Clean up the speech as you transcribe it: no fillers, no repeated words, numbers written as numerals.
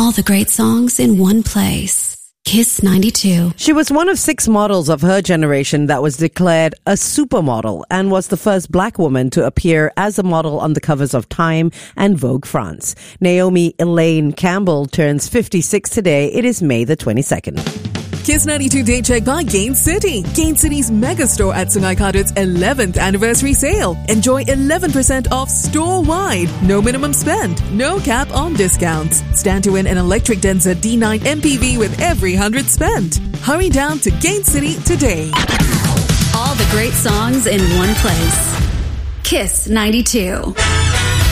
All the great songs in one place. Kiss 92. She was one of 6 models of her generation that was declared a supermodel and was the first black woman to appear as a model on the covers of Time and Vogue France. Naomi Elaine Campbell turns 56 today. It is May the 22nd. Kiss 92 Day Check by Gain City. Gain City's mega store at Sungai Kadut's 11th anniversary sale. Enjoy 11% off store-wide. No minimum spend. No cap on discounts. Stand to win an electric Denza D9 MPV with every 100 spent. Hurry down to Gain City today. All the great songs in one place. Kiss 92.